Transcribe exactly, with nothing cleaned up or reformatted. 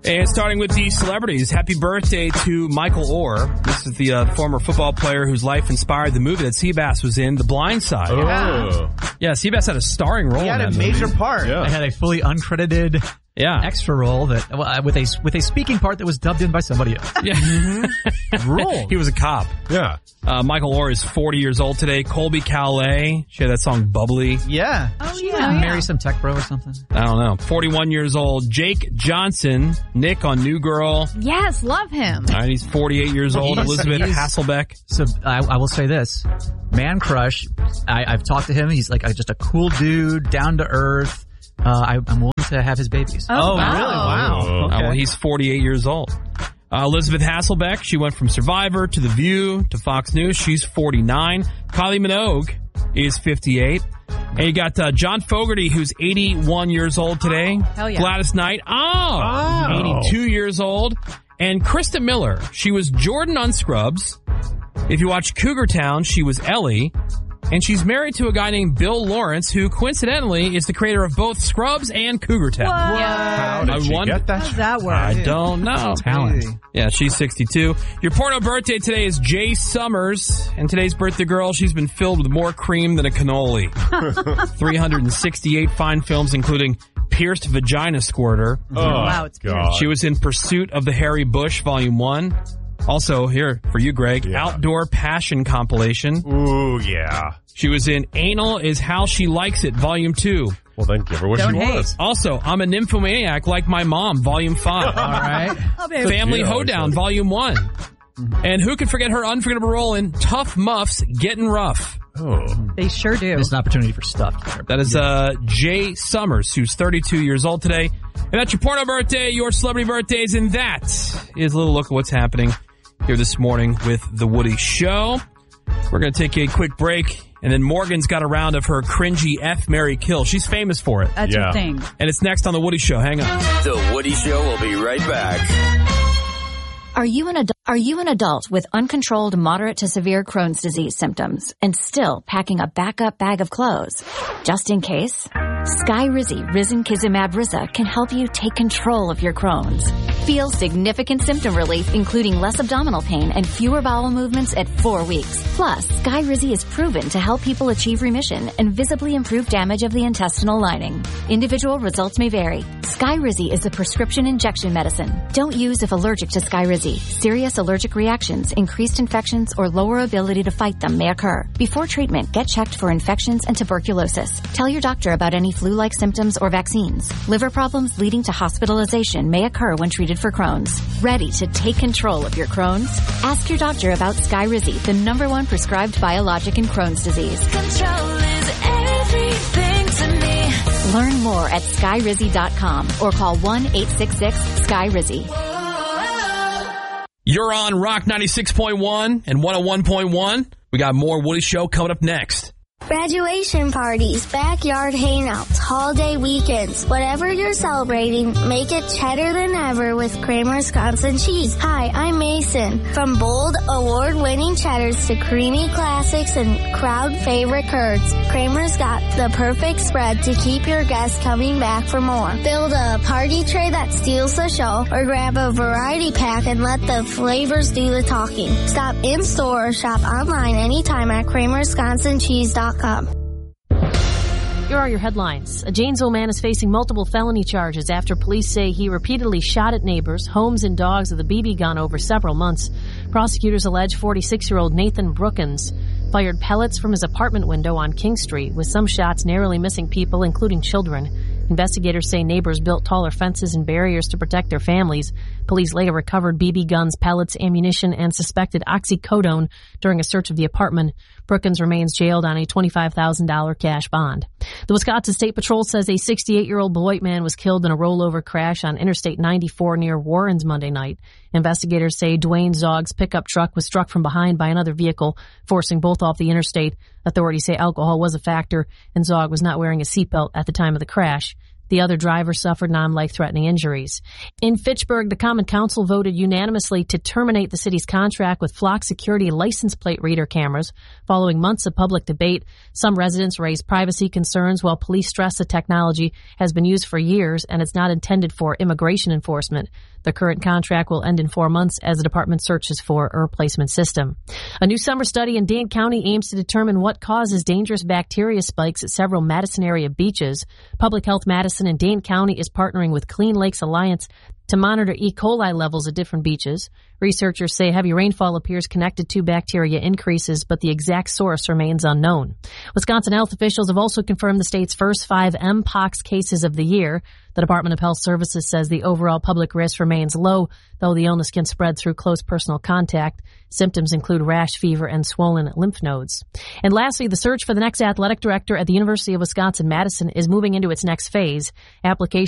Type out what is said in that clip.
And starting with the celebrities, happy birthday to Michael Orr. This is the uh, former football player whose life inspired the movie that Seabass was in, The Blind Side. Oh. Yeah, yeah Seabass had a starring role He had in a that major movie. part. Yeah. I had a fully uncredited Yeah. extra role that well, with a with a speaking part that was dubbed in by somebody else. Yeah. Role. He was a cop. Yeah. Uh, Michael Orr is forty years old today. Colby Calais, she had that song Bubbly. Yeah. Oh, yeah. Marry some tech bro or something. I don't know. forty-one years old. Jake Johnson, Nick on New Girl. Yes, love him. All right, he's forty-eight years old. He's- Elizabeth he's- Hasselbeck. So I, I will say this, man crush. I, I've talked to him. He's like a, just a cool dude, down to earth. Uh, I, I'm willing to have his babies. Oh, Oh, wow. really? Wow. Oh. Uh, well, he's forty-eight years old. Uh, Elizabeth Hasselbeck, she went from Survivor to The View to Fox News. She's forty-nine. Kylie Minogue is fifty-eight. And you got uh, John Fogerty, who's eighty-one years old today. Hell yeah. Gladys Knight, oh, Oh. eighty-two years old. And Krista Miller, she was Jordan on Scrubs. If you watch Cougar Town, she was Ellie. And she's married to a guy named Bill Lawrence, who coincidentally is the creator of both Scrubs and Cougar Town. How did I she wonder- get that? How does that work? I don't know. Talent. Yeah, she's sixty-two. Your porno birthday today is Jay Summers. And today's birthday girl, she's been filled with more cream than a cannoli. three hundred sixty-eight fine films, including Pierced Vagina Squirter. Oh, Wow, it's God. She was in Pursuit of the Harry Bush, Volume one. Also, here, for you, Greg, Yeah. Outdoor Passion Compilation. Ooh, yeah. She was in Anal is How She Likes It, Volume two. Well, then give her what Don't she hate. wants. Also, I'm a Nymphomaniac Like My Mom, Volume five. All right. Family Yeah, Hoedown, so- Volume one. And who can forget her unforgettable role in Tough Muffs, Getting Rough? Oh. They sure do. There's an opportunity for stuff there. That is uh, Jay Summers, who's thirty-two years old today. And that's your porno birthday, your celebrity birthdays, and that is a little look at what's happening here this morning with The Woody Show. We're going to take a quick break, and then Morgan's got a round of her cringy F, Marry, Kill. She's famous for it. That's Yeah. your thing. And it's next on The Woody Show. Hang on. The Woody Show will be right back. Are you an ad- are you an adult with uncontrolled moderate to severe Crohn's disease symptoms and still packing a backup bag of clothes? Just in case, Skyrizi Risankizumab Riza can help you take control of your Crohn's. Feel significant symptom relief, including less abdominal pain and fewer bowel movements at four weeks. Plus, Skyrizi is proven to help people achieve remission and visibly improve damage of the intestinal lining. Individual results may vary. Skyrizi is a prescription injection medicine. Don't use if allergic to Skyrizi. Serious allergic reactions, increased infections, or lower ability to fight them may occur. Before treatment, get checked for infections and tuberculosis. Tell your doctor about any flu-like symptoms or vaccines. Liver problems leading to hospitalization may occur when treated for Crohn's. Ready to take control of your Crohn's? Ask your doctor about Skyrizi, the number one prescribed biologic in Crohn's disease. Control is everything to me. Learn more at skyrizi dot com or call one eight six six Sky Rizzi. You're on Rock ninety-six point one and one oh one point one. We got more Woody Show coming up next. Graduation parties, backyard hangouts, holiday weekends, whatever you're celebrating, make it cheddar than ever with Kramer's Wisconsin cheese. Hi, I'm Mason. From bold, award-winning cheddars to creamy classics and crowd favorite curds, Kramer's got the perfect spread to keep your guests coming back for more. Build a party tray that steals the show, or grab a variety pack and let the flavors do the talking. Stop in store or shop online anytime at Kramer's Wisconsin Cheese dot com. Here are your headlines. A Janesville man is facing multiple felony charges after police say he repeatedly shot at neighbors, homes, and dogs with a B B gun over several months. Prosecutors allege forty-six-year-old Nathan Brookins fired pellets from his apartment window on King Street, with some shots narrowly missing people, including children. Investigators say neighbors built taller fences and barriers to protect their families. Police later recovered B B guns, pellets, ammunition, and suspected oxycodone during a search of the apartment. Brookins remains jailed on a twenty-five thousand dollars cash bond. The Wisconsin State Patrol says a sixty-eight-year-old white man was killed in a rollover crash on Interstate ninety-four near Warrens Monday night. Investigators say Dwayne Zogg's pickup truck was struck from behind by another vehicle, forcing both off the interstate. Authorities say alcohol was a factor, and Zogg was not wearing a seatbelt at the time of the crash. The other driver suffered non-life-threatening injuries. In Fitchburg, the Common Council voted unanimously to terminate the city's contract with Flock Security license plate reader cameras. Following months of public debate, some residents raised privacy concerns while police stress the technology has been used for years and it's not intended for immigration enforcement. The current contract will end in four months as the department searches for a replacement system. A new summer study in Dane County aims to determine what causes dangerous bacteria spikes at several Madison area beaches. Public Health Madison and Dane County is partnering with Clean Lakes Alliance to monitor E. coli levels at different beaches. Researchers say heavy rainfall appears connected to bacteria increases, but the exact source remains unknown. Wisconsin health officials have also confirmed the state's first five M pox cases of the year. The Department of Health Services says the overall public risk remains low, though the illness can spread through close personal contact. Symptoms include rash, fever, and swollen lymph nodes. And lastly, the search for the next athletic director at the University of Wisconsin-Madison is moving into its next phase. Applications